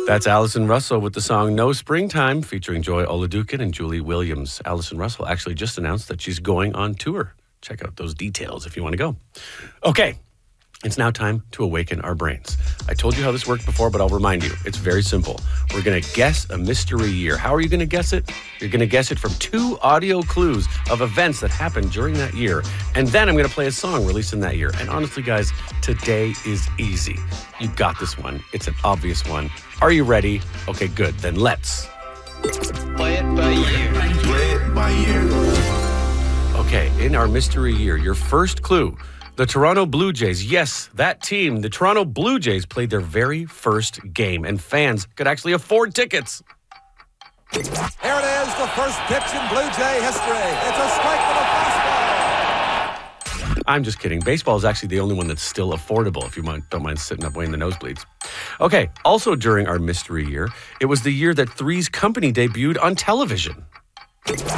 That's Alison Russell with the song No Springtime, featuring Joy Oladukin and Julie Williams. Alison Russell actually just announced that she's going on tour. Check out those details if you want to go. Okay, it's now time to awaken our brains. I told you how this worked before, but I'll remind you. It's very simple. We're going to guess a mystery year. How are you going to guess it? You're going to guess it from 2 audio clues of events that happened during that year. And then I'm going to play a song released in that year. And honestly, guys, today is easy. You got this one. It's an obvious one. Are you ready? Okay, good. Then let's play it by ear. Play it by ear. Okay, in our mystery year, your first clue. The Toronto Blue Jays, yes, that team, the Toronto Blue Jays played their very first game, and fans could actually afford tickets. Here it is, the first pitch in Blue Jay history. It's a strike with a fastball. I'm just kidding. Baseball is actually the only one that's still affordable, if you don't mind sitting up way in the nosebleeds. Okay, also during our mystery year, it was the year that Three's Company debuted on television.